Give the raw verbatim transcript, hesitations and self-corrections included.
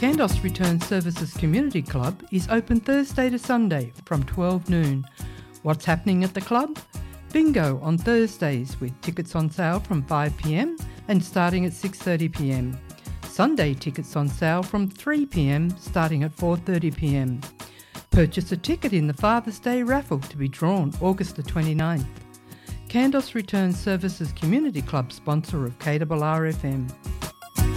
Kandos Return Services Community Club is open Thursday to Sunday from twelve noon. What's happening at the club? Bingo on Thursdays with tickets on sale from five p m and starting at six thirty p m. Sunday tickets on sale from three p m starting at four thirty p m. Purchase a ticket in the Father's Day raffle to be drawn August the twenty-ninth. Kandos Return Services Community Club sponsor of K R R F M.